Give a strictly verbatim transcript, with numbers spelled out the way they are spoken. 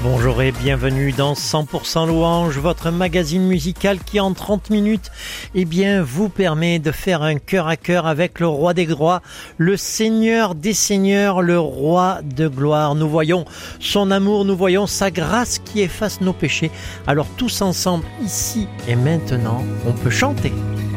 Bonjour et bienvenue dans cent pour cent Louange, votre magazine musical qui en trente minutes eh bien, vous permet de faire un cœur à cœur avec le roi des rois, le seigneur des seigneurs, le roi de gloire. Nous voyons son amour, nous voyons sa grâce qui efface nos péchés. Alors tous ensemble, ici et maintenant, on peut chanter.